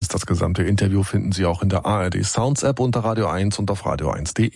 1. Das gesamte Interview finden Sie auch in der ARD Sounds App unter Radio 1 und auf radio1.de.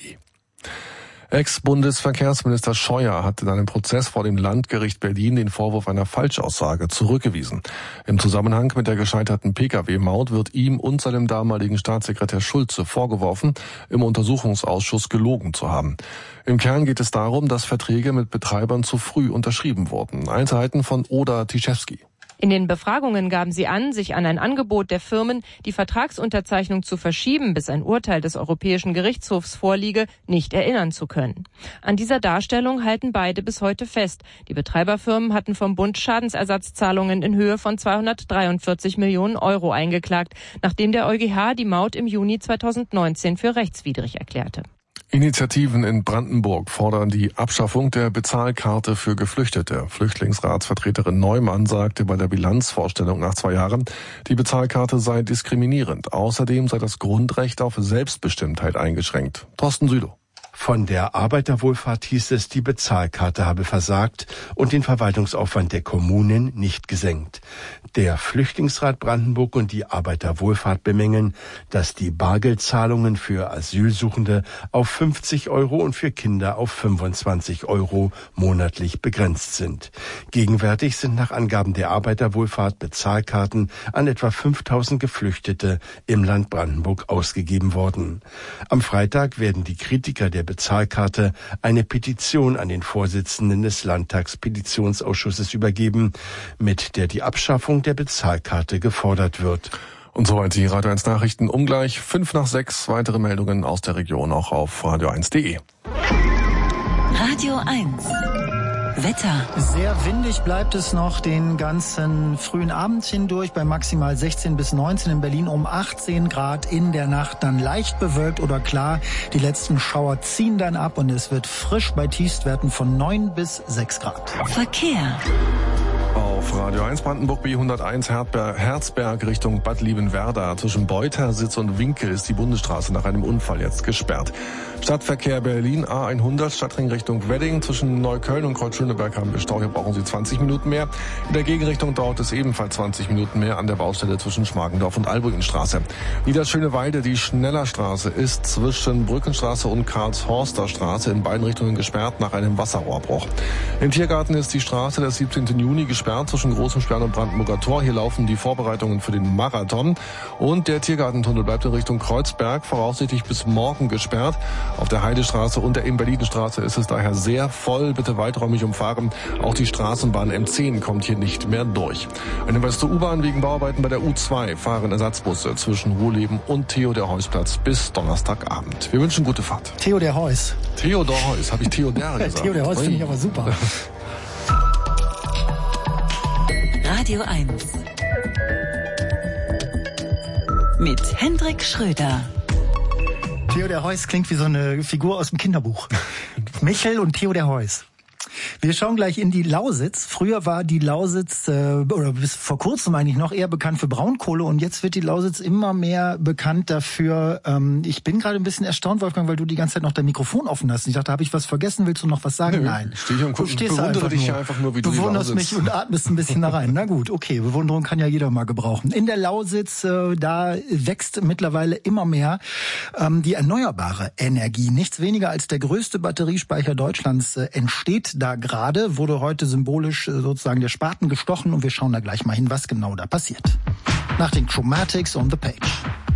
Ex-Bundesverkehrsminister Scheuer hat in einem Prozess vor dem Landgericht Berlin den Vorwurf einer Falschaussage zurückgewiesen. Im Zusammenhang mit der gescheiterten Pkw-Maut wird ihm und seinem damaligen Staatssekretär Schulze vorgeworfen, im Untersuchungsausschuss gelogen zu haben. Im Kern geht es darum, dass Verträge mit Betreibern zu früh unterschrieben wurden. Einzelheiten von Oda Tiszewski. In den Befragungen gaben sie an, sich an ein Angebot der Firmen, die Vertragsunterzeichnung zu verschieben, bis ein Urteil des Europäischen Gerichtshofs vorliege, nicht erinnern zu können. An dieser Darstellung halten beide bis heute fest. Die Betreiberfirmen hatten vom Bund Schadensersatzzahlungen in Höhe von 243 Millionen Euro eingeklagt, nachdem der EuGH die Maut im Juni 2019 für rechtswidrig erklärte. Initiativen in Brandenburg fordern die Abschaffung der Bezahlkarte für Geflüchtete. Flüchtlingsratsvertreterin Neumann sagte bei der Bilanzvorstellung nach 2 Jahren, die Bezahlkarte sei diskriminierend. Außerdem sei das Grundrecht auf Selbstbestimmtheit eingeschränkt. Thorsten Sülow. Von der Arbeiterwohlfahrt hieß es, die Bezahlkarte habe versagt und den Verwaltungsaufwand der Kommunen nicht gesenkt. Der Flüchtlingsrat Brandenburg und die Arbeiterwohlfahrt bemängeln, dass die Bargeldzahlungen für Asylsuchende auf 50 Euro und für Kinder auf 25 Euro monatlich begrenzt sind. Gegenwärtig sind nach Angaben der Arbeiterwohlfahrt Bezahlkarten an etwa 5000 Geflüchtete im Land Brandenburg ausgegeben worden. Am Freitag werden die Kritiker der Bezahlkarte eine Petition an den Vorsitzenden des Landtagspetitionsausschusses übergeben, mit der die Abschaffung der Bezahlkarte gefordert wird. Und soweit die Radio 1 Nachrichten um gleich 5:05. Weitere Meldungen aus der Region auch auf radio1.de. Radio 1. Wetter. Sehr windig bleibt es noch den ganzen frühen Abend hindurch bei maximal 16 bis 19, in Berlin um 18 Grad, in der Nacht dann leicht bewölkt oder klar. Die letzten Schauer ziehen dann ab und es wird frisch bei Tiefstwerten von 9 bis 6 Grad. Verkehr. Auf Radio 1 Brandenburg B101 Herzberg Richtung Bad Liebenwerda. Zwischen Beutersitz und Winkel ist die Bundesstraße nach einem Unfall jetzt gesperrt. Stadtverkehr Berlin A100 Stadtring Richtung Wedding. Zwischen Neukölln und Kreuzschöneberg haben wir Stau. Hier brauchen Sie 20 Minuten mehr. In der Gegenrichtung dauert es ebenfalls 20 Minuten mehr an der Baustelle zwischen Schmargendorf und Albuinstraße. Niederschöneweide, die Schnellerstraße ist zwischen Brückenstraße und Karlshorster Straße in beiden Richtungen gesperrt nach einem Wasserrohrbruch. Im Tiergarten ist die Straße des 17. Juni gesperrt zwischen Großem Stern und Brandenburger Tor. Hier laufen die Vorbereitungen für den Marathon. Und der Tiergartentunnel bleibt in Richtung Kreuzberg voraussichtlich bis morgen gesperrt. Auf der Heidestraße und der Invalidenstraße ist es daher sehr voll. Bitte weiträumig umfahren. Auch die Straßenbahn M10 kommt hier nicht mehr durch. Ein Hinweis zur U-Bahn: wegen Bauarbeiten bei der U2 fahren Ersatzbusse zwischen Ruhleben und Theodor-Heuss-Platz bis Donnerstagabend. Wir wünschen gute Fahrt. Theodor Heuss. Theodor Heuss, habe ich Theodor gesagt? Theodor Heuss finde ich aber super. Radio 1. Mit Hendrik Schröder. Theodor Heuss klingt wie so eine Figur aus dem Kinderbuch. Michel und Theodor Heuss. Wir schauen gleich in die Lausitz. Früher war die Lausitz, oder bis vor kurzem eigentlich noch, eher bekannt für Braunkohle. Und jetzt wird die Lausitz immer mehr bekannt dafür. Ich bin gerade ein bisschen erstaunt, Wolfgang, weil du die ganze Zeit noch dein Mikrofon offen hast. Ich dachte, habe ich was vergessen? Willst du noch was sagen? Nö, Nein. Stehe hier und bewundere dich hier einfach nur, wie du die bewunderst Lausitz. mich und atmest ein bisschen da rein. Na gut, okay. Bewunderung kann ja jeder mal gebrauchen. In der Lausitz, da wächst mittlerweile immer mehr die erneuerbare Energie. Nichts weniger als der größte Batteriespeicher Deutschlands entsteht da gerade, wurde heute symbolisch sozusagen der Spaten gestochen und wir schauen da gleich mal hin, was genau da passiert. Nach den Chromatics on the Page.